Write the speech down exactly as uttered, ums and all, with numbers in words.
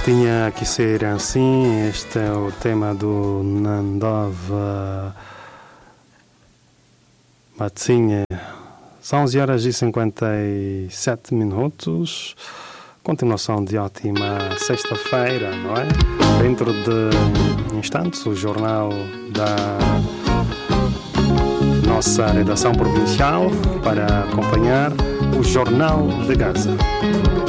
Tinha que ser assim. Este é o tema do Nandova Matsinha. São onze horas e cinquenta e sete minutos. Continuação de ótima sexta-feira, não é? Dentro de instantes, o jornal da nossa redação provincial para acompanhar o Jornal de Gaza.